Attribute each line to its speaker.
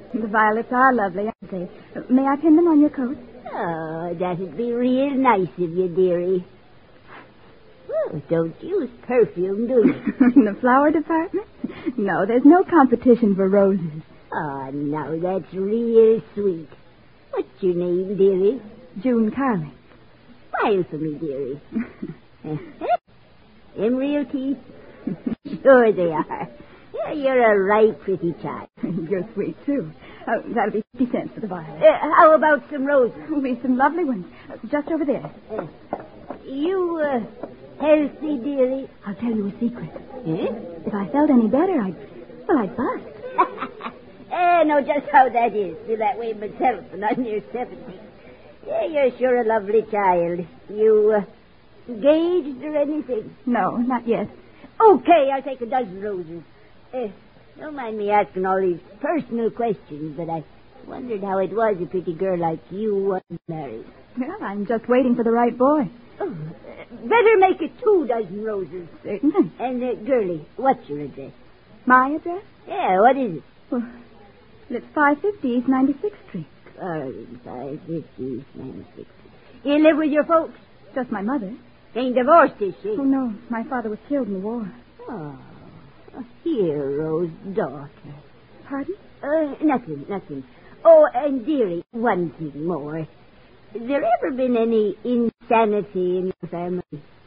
Speaker 1: The violets are lovely, aren't they? May I pin them on your coat?
Speaker 2: Oh, that'd be real nice of you, dearie. Oh, don't use perfume, do you?
Speaker 1: In the flower department? No, there's no competition for roses.
Speaker 2: Oh, now that's real sweet. What's your name, dearie?
Speaker 1: June Carling.
Speaker 2: Smile for me, dearie. Them real teeth? Sure they are. Yeah, you're a right pretty child.
Speaker 1: You're sweet, too. That'll be 50 cents for the violets.
Speaker 2: How about some roses?
Speaker 1: We've some lovely ones. Just over there.
Speaker 2: You, healthy, dearie?
Speaker 1: I'll tell you a secret.
Speaker 2: Eh?
Speaker 1: If I felt any better, I'd bust.
Speaker 2: Know just how that is. Feel that way myself, and I'm near 70. Yeah, you're sure a lovely child. You, engaged or anything?
Speaker 1: No, not yet.
Speaker 2: Okay, I'll take a dozen roses. Don't mind me asking all these personal questions, but I wondered how it was a pretty girl like you wasn't married.
Speaker 1: Well, I'm just waiting for the right boy.
Speaker 2: Oh, better make it 2 dozen roses.
Speaker 1: Certainly.
Speaker 2: And, girlie, what's your address?
Speaker 1: My address?
Speaker 2: Yeah, what is it?
Speaker 1: Well, it's 550 East 96th Street.
Speaker 2: 550 East 96th Street. You live with your folks?
Speaker 1: Just my mother.
Speaker 2: Ain't divorced, is she?
Speaker 1: Oh, no. My father was killed in the war.
Speaker 2: Oh, a hero's daughter.
Speaker 1: Pardon?
Speaker 2: Nothing. Oh, and dearie, one thing more. Has there ever been any insanity in your family?